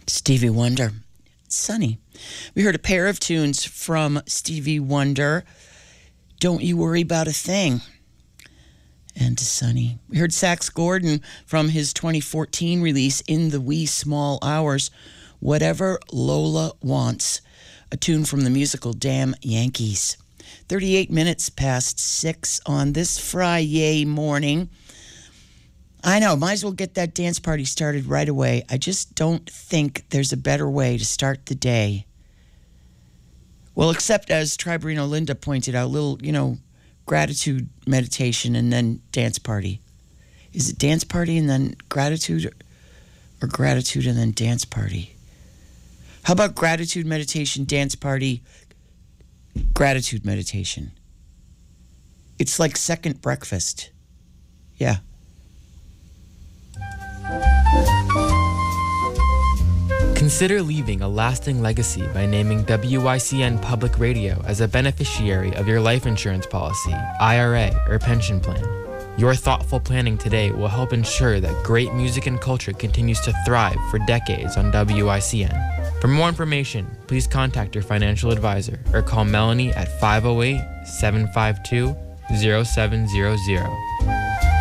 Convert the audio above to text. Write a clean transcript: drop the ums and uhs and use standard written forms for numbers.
Stevie Wonder. Sunny. We heard a pair of tunes from Stevie Wonder. Don't You Worry About a Thing. And Sunny. We heard Sax Gordon from his 2014 release In the Wee Small Hours, Whatever Lola Wants, a tune from the musical Damn Yankees. 38 minutes past 6 on this Friday morning. I know, might as well get that dance party started right away. I just don't think there's a better way to start the day. Well, except as Triberino Linda pointed out, little, gratitude meditation and then dance party. Is it dance party and then gratitude, or gratitude and then dance party? How about gratitude meditation, dance party, gratitude meditation? It's like second breakfast. Yeah. Consider leaving a lasting legacy by naming WYCN Public Radio as a beneficiary of your life insurance policy, IRA, or pension plan. Your thoughtful planning today will help ensure that great music and culture continues to thrive for decades on WYCN. For more information, please contact your financial advisor or call Melanie at 508-752-0700.